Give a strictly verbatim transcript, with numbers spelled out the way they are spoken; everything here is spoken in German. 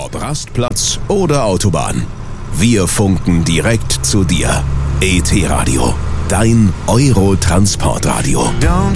Ob Rastplatz oder Autobahn. Wir funken direkt zu dir. E T Radio, dein Euro-Transportradio. Don't